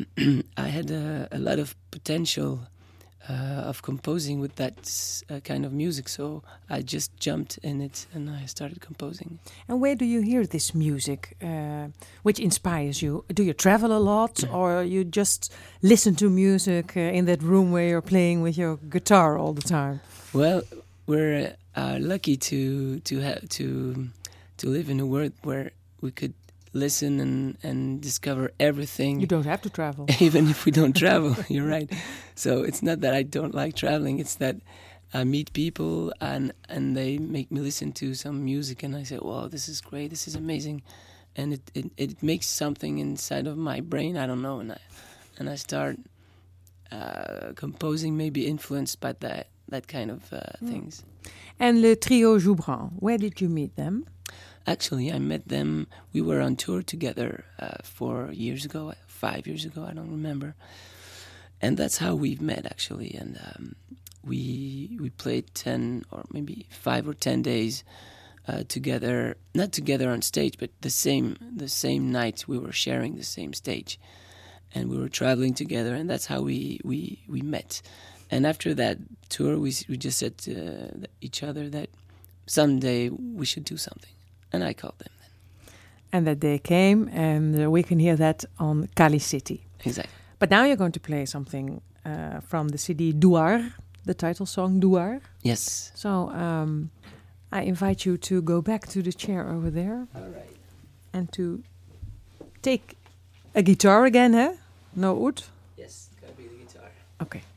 I had a lot of potential of composing with that kind of music, so I just jumped in it and I started composing. And where do you hear this music, which inspires you? Do you travel a lot, or you just listen to music in that room where you're playing with your guitar all the time? Well, we're lucky to live in a world where we could listen and discover everything. You don't have to travel. Even if we don't travel, you're right. So it's not that I don't like traveling, it's that I meet people and they make me listen to some music and I say, wow, this is great, this is amazing. And it makes something inside of my brain, I don't know, and I start composing, maybe influenced by that kind of things. And Le Trio Joubran, where did you meet them? Actually, I met them, we were on tour together 4 years ago, 5 years ago, I don't remember. And that's how we've met, actually. And we played 10 or maybe 5 or 10 days together, not together on stage, but the same night we were sharing the same stage. And we were traveling together, and that's how we met. And after that tour, we just said to each other that someday we should do something. And I called them then. And that day came, and we can hear that on Kali City. Exactly. But now you're going to play something from the CD Douar, the title song Douar. Yes. So I invite you to go back to the chair over there. All right. And to take a guitar again, huh? No oud? Yes, gotta be the guitar. Okay.